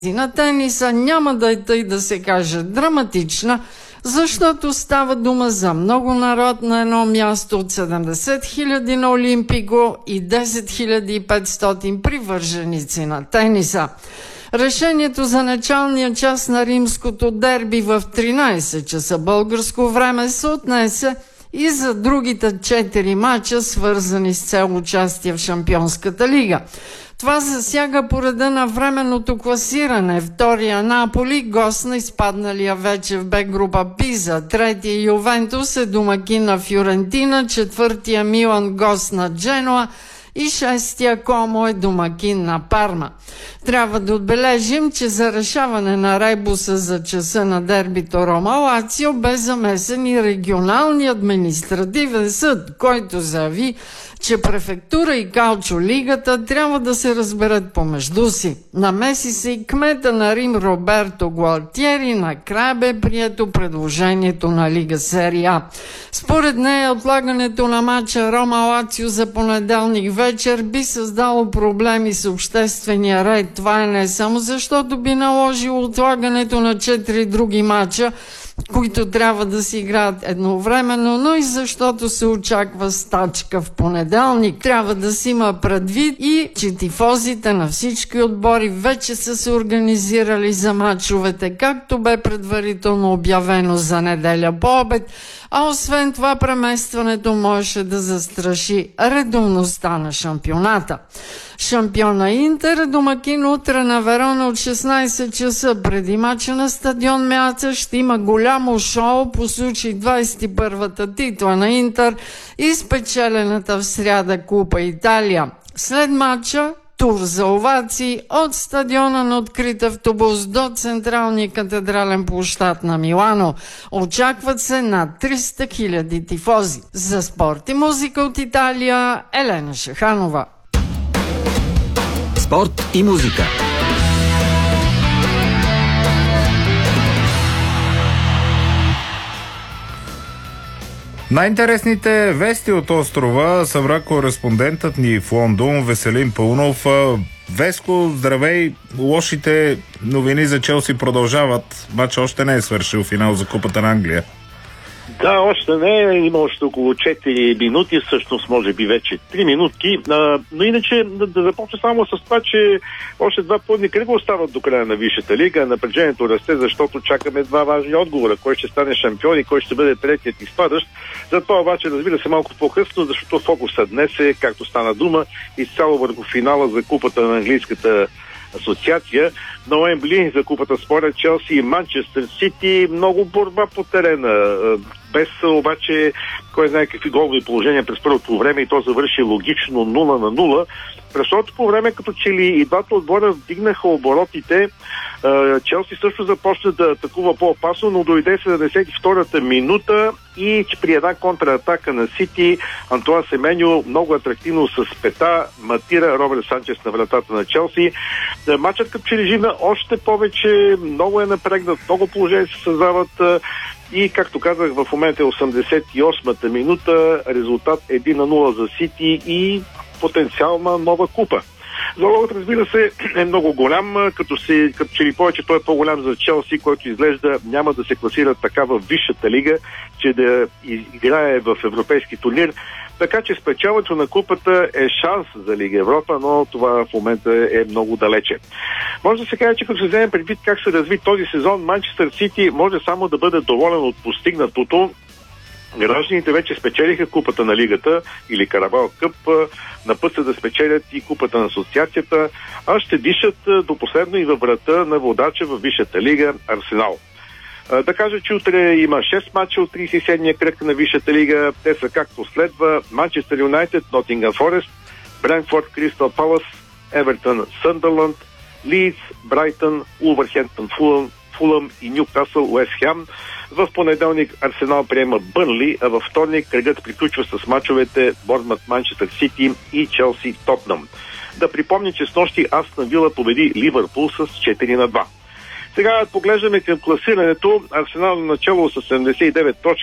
На тениса няма да е тъй да се каже драматична, защото става дума за много народ на едно място, от 70 000 на Олимпико и 10 500 привърженици на тениса. Решението за началния час на римското дерби в 13 часа българско време се отнесе и за другите 4 мача, свързани с цел участие в Шампионската лига. Това засяга по реда на временното класиране. Втория Наполи, гост на изпадналия вече в Б група Пиза. Третия Ювентус е домакин на Фиорентина. Четвъртия Милан, гост на Дженуа. И шестия Комо е домакин на Парма. Трябва да отбележим, че за решаване на ребуса за часа на дербито Рома-Лацио бе замесен и регионалния административен съд, който заяви, че префектура и калчо лигата трябва да се разберат помежду си. Намеси се и кмета на Рим Роберто Гуалтиери. Накрая бе прието предложението на Лига Серия А. Според нея отлагането на матча Рома-Лацио за понеделник вечер би създало проблеми с обществения ред. Това е не само защото би наложило отлагането на 4 други матча, които трябва да се играят едновременно, но и защото се очаква стачка в понеделник. Трябва да си има предвид и че тифозите на всички отбори вече са се организирали за мачовете, както бе предварително обявено за неделя по обед, а освен това преместването можеше да застраши редовността на шампионата. Шампиона Интер е домакин утре на Верона от 16 часа. Преди мача на стадион Меаца ще има голямо шоу по случай 21-та титла на Интер и спечелената в сряда Купа Италия. След мача тур за овации от стадиона на открит автобус до централния катедрален площад на Милано. Очакват се над 300 000 тифози. За спорт и музика от Италия, Елена Шаханова. Спорт и музика. Най-интересните вести от острова събра кореспондентът ни в Лондон Веселин Паунов. Веско, здравей! Лошите новини за Челси продължават. Матч още не е свършил, финал за Купата на Англия. Да, още не. Има още около 4 минути, всъщност може би вече 3 минутки. Но иначе да започна само с това, че още 2 пълни кръга остават до края на Висшата лига. Напрежението расте, защото чакаме 2 важни отговора. Кой ще стане шампион и кой ще бъде третият изпадащ. За това обаче, разбира се, малко по-късно, защото фокусът днес е, както стана дума, изцяло върху финала за Купата на английската асоциация. На Уембли за Купата според Челси и Манчестър Сити много борба по терена. Без обаче кой знае какви голови положения през първото време и то завърши логично 0-0. През второто по време като че ли и двата отбора вдигнаха оборотите. Челси също започна да атакува по-опасно, но дойде 72-та минута и при една контратака на Сити Антуан Семеньо много атрактивно с пета матира Роберт Санчес на вратата на Челси. Матчът като че ли жина още повече, много е напрегнат, много положения се създават и, както казах, в момента е 88-та минута, резултат 1-0 за Сити и потенциална нова купа. Залогът, разбира се, е много голям, като че ли повече той е по-голям за Челси, който изглежда няма да се класира така в Висшата лига, че да играе в европейски турнир. Така че спечелването на купата е шанс за Лига Европа, но това в момента е много далече. Може да се каже, че като се вземем предвид как се разви този сезон, Манчестър Сити може само да бъде доволен от постигнатото. Гражданите вече спечелиха купата на лигата или Карабао Къп, на път са да спечелят и купата на асоциацията, а ще дишат до последно и във врата на водача във Висшата лига Арсенал. Да кажа, че утре има 6 мача от 37-я кръг на Висшата лига. Те са както следва: Манчестър Юнайтед, Нотингъм Форест, Брентфорд, Кристал Палас, Евертън, Съндърланд, Лийдс, Брайтън, Улвърхемптън, Фулъм и Нюкасъл, Уест Хем. В понеделник Арсенал приема Бърнли, а във вторник кръгът приключва с мачовете Борнмут, Манчестър Сити и Челси Тотнъм. Да припомня, че снощи Астън Вила победи Ливърпул с 4-2. Сега поглеждаме към класирането. Арсенал начало с 79 точки.